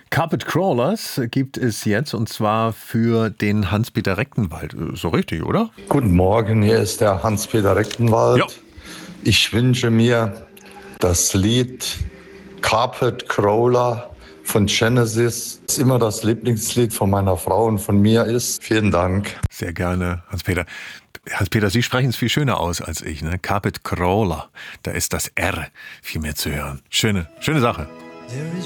Carpet Crawlers gibt es jetzt und zwar für den Hans-Peter Rechtenwald. So richtig, oder? Guten Morgen, hier ist der Hans-Peter Rechtenwald. Ja. Ich wünsche mir das Lied Carpet Crawler von Genesis. Das immer das Lieblingslied von meiner Frau und von mir ist. Vielen Dank. Sehr gerne, Hans-Peter. Hans-Peter, Sie sprechen es viel schöner aus als ich, ne? Carpet Crawler. Da ist das R viel mehr zu hören. Schöne Sache.